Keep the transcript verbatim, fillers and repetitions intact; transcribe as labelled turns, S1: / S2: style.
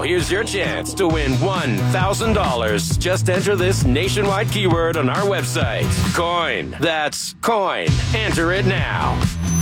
S1: here's your chance to win one thousand dollars. Just enter this nationwide keyword on our website. Coin. That's coin. Enter it now.